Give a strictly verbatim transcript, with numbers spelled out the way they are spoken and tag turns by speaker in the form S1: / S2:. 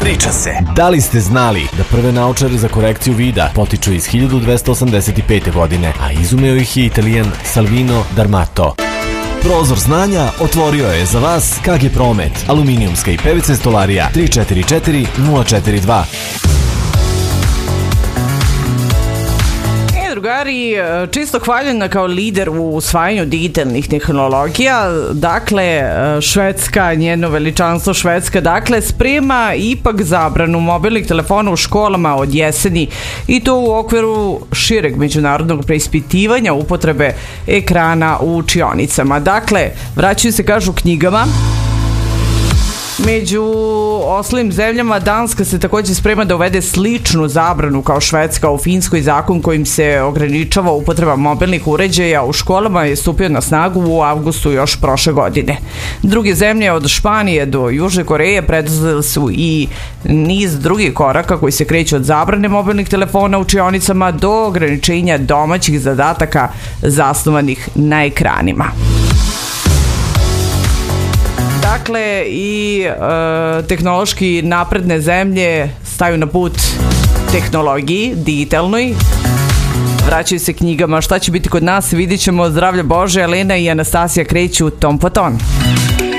S1: Priča se. Da li ste znali da prve naočare za korekciju vida potiču iz hiljadu dvesta osamdeset pete. godine, a izumeo ih je Italijan Salvino D'Armato. Prozor znanja otvorio je za vas K G Promet, aluminijumska i P V C stolarija tri četiri četiri nula četiri dva.
S2: Drugari, čisto hvaljena kao lider u usvajanju digitalnih tehnologija, dakle Švedska, njeno veličanstvo Švedska, dakle sprema ipak zabranu mobilnih telefona u školama od jeseni i to u okviru šireg međunarodnog preispitivanja upotrebe ekrana u učionicama. Dakle, vraćaju se, kažu, knjigama. Među ostalim zemljama Danska se također sprema da uvede sličnu zabranu kao Švedska. U Finskoj zakon kojim se ograničava upotreba mobilnih uređaja u školama je stupio na snagu u avgustu još prošle godine. Druge zemlje od Španije do Južne Koreje preduzele su i niz drugih koraka koji se kreću od zabrane mobilnih telefona u učionicama do ograničenja domaćih zadataka zasnovanih na ekranima. Dakle, i e, tehnološki napredne zemlje staju na put tehnologiji, digitalnoj. Vraćaju se knjigama. Šta će biti kod nas? Vidit ćemo. Zdravlje Bože, Elena i Anastasija kreću ton po ton.